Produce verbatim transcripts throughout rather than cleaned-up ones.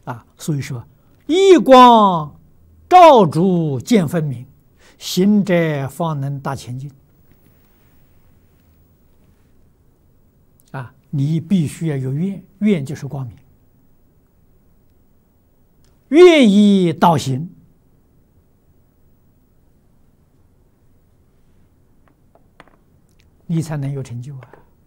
啊，所以说，一光照诸见分明，行者方能达前进。啊，你必须要有愿，愿就是光明，愿意导行，你才能有成就啊。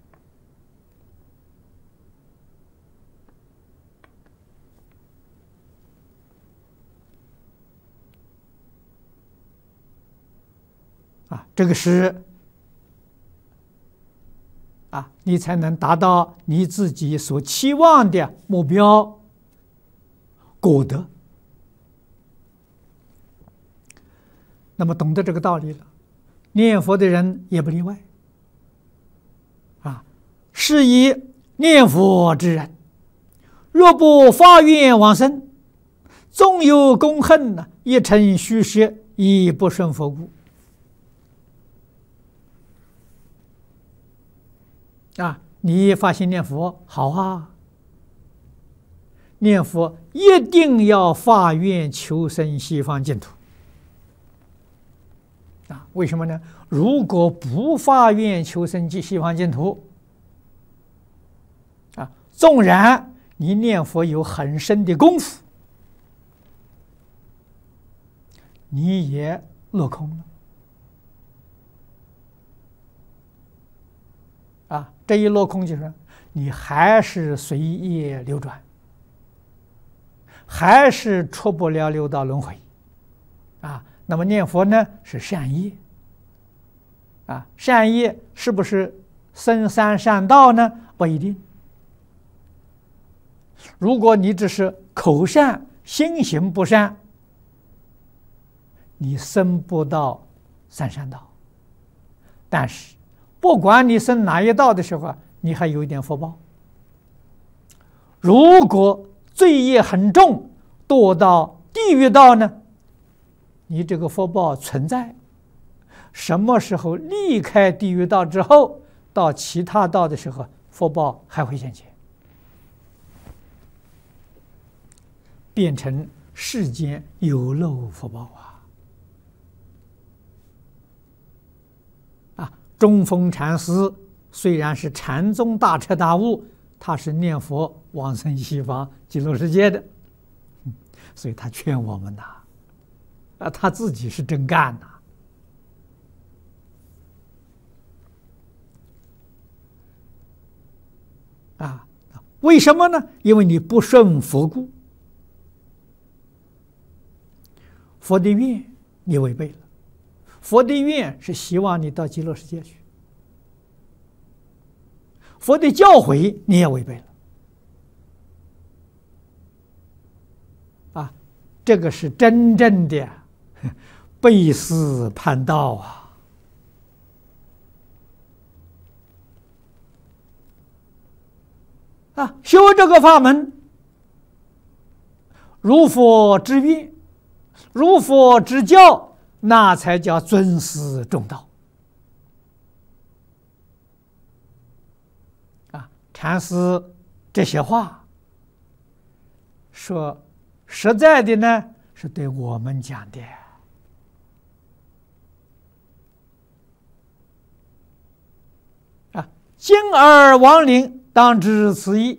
啊，这个是啊，你才能达到你自己所期望的目标果德。那么懂得这个道理了，念佛的人也不例外。啊，是以念佛之人，若不发愿往生，纵有功恨呢，一成虚设，亦不顺佛故。啊，你发心念佛好啊，念佛一定要发愿求生西方净土。啊，为什么呢？如果不发愿求生西方净土，啊，纵然你念佛有很深的功夫，你也落空了。啊，这一落空就是你还是随业流转，还是出不了六道轮回。啊，那么念佛呢是善业。啊，善业是不是僧三善道呢？不一定。如果你只是口善心行不善，你升不到三善道。但是不管你升哪一道的时候啊，你还有一点福报。如果罪业很重，堕到地狱道呢，你这个福报存在，什么时候离开地狱道之后，到其他道的时候，福报还会现前，变成世间有漏福报啊！啊，中峰禅师虽然是禅宗大彻大悟，他是念佛往生西方极乐世界的，所以他劝我们呐，啊，他自己是真干呐。啊，为什么呢？因为你不顺佛故，佛的愿你违背了。佛的愿是希望你到极乐世界去，佛的教诲你也违背了。啊，这个是真正的背思叛道啊！啊，修这个法门，如佛之愿，如佛之教，那才叫尊师重道。啊，禅师这些话说实在的呢，是对我们讲的。啊，今而亡灵，当知此意。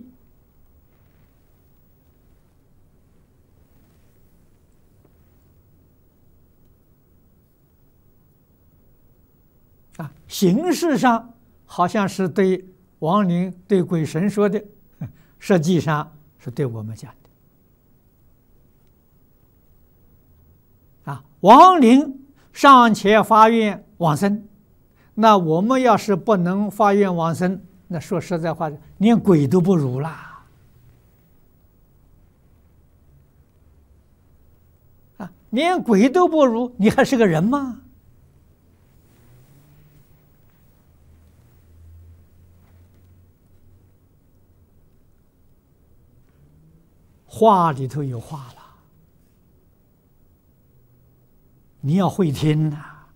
啊，形式上好像是对亡灵、对鬼神说的，实际上是对我们讲的。啊，亡灵尚且发愿往生，那我们要是不能发愿往生，那说实在话，连鬼都不如啦！啊，连鬼都不如，你还是个人吗？话里头有话了，你要会听呐、啊。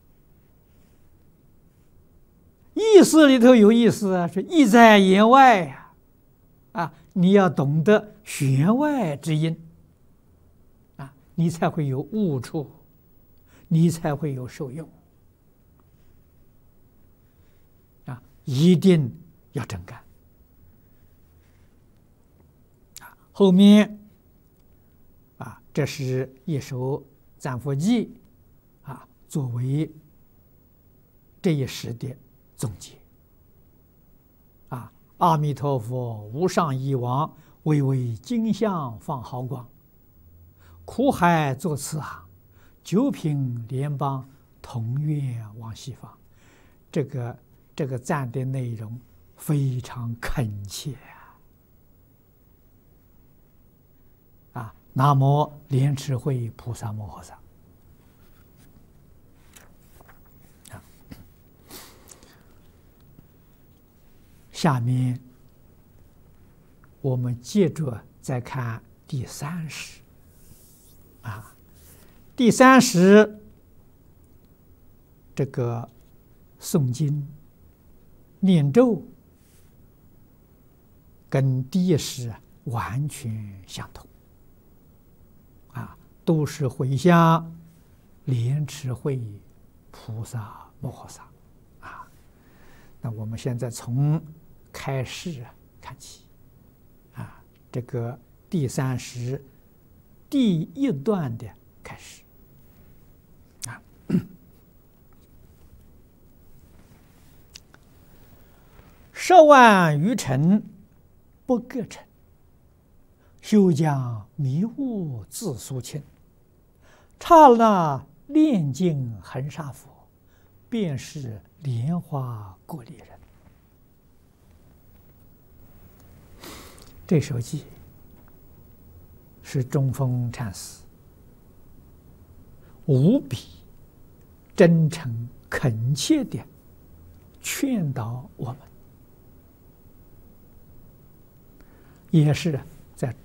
意思里头有意思啊，是意在言外呀、啊，啊，你要懂得弦外之音你才会有悟处，你才会有受用啊！一定要真干啊！后面啊，这是一首赞佛记啊，作为这一时的总结啊！阿弥陀佛，无上义王，巍巍金像放好光，苦海作慈航，九品莲邦，同愿往西方。这个这个赞的内容非常恳切啊！啊，南无莲池会菩萨摩诃萨。啊，下面我们接着再看第三十啊，第三十这个诵经念咒跟第一十完全相同啊，都是回向莲池会菩萨摩诃萨啊。那我们现在从开始看起啊，这个第三十第一段的开始啊。十万余尘不各尘，休将迷雾自肃清。刹那炼尽恒沙佛，便是莲花故里人。这首偈是中峰禅师无比真诚恳切地劝导我们，也是在